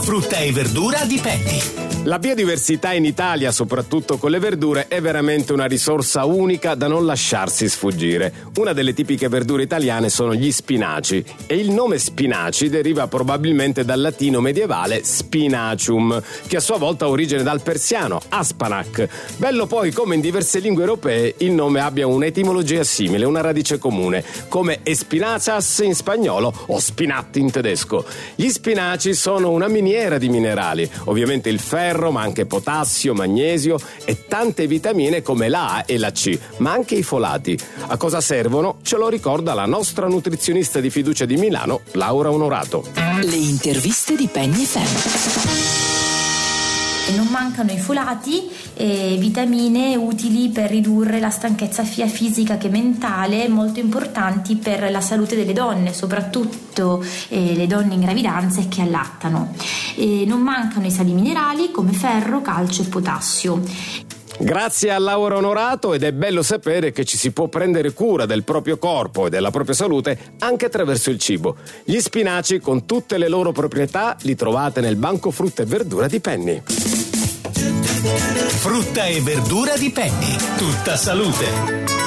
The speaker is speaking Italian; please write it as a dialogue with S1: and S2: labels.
S1: Frutta e verdura di Penny.
S2: La biodiversità in Italia, soprattutto con le verdure, è veramente una risorsa unica da non lasciarsi sfuggire. Una delle tipiche verdure italiane sono gli spinaci e il nome spinaci deriva probabilmente dal latino medievale spinacium, che a sua volta ha origine dal persiano aspanak. Bello poi come in diverse lingue europee il nome abbia un'etimologia simile, una radice comune, come espinacas in spagnolo o spinat in tedesco. Gli spinaci sono una miniera di minerali, ovviamente il ferro, ma anche potassio, magnesio e tante vitamine come la A e la C, ma anche i folati. A cosa servono? Ce lo ricorda la nostra nutrizionista di fiducia di Milano, Laura Onorato.
S3: Le interviste di Penny FM.
S4: Non mancano i folati e vitamine utili per ridurre la stanchezza sia fisica che mentale, molto importanti per la salute delle donne, soprattutto le donne in gravidanza e che allattano. Non mancano i sali minerali come ferro, calcio e potassio.
S2: Grazie a Laura Onorato, ed è bello sapere che ci si può prendere cura del proprio corpo e della propria salute anche attraverso il cibo. Gli spinaci, con tutte le loro proprietà, li trovate nel banco frutta e verdura di Penny.
S1: Frutta e verdura di Penny. Tutta salute.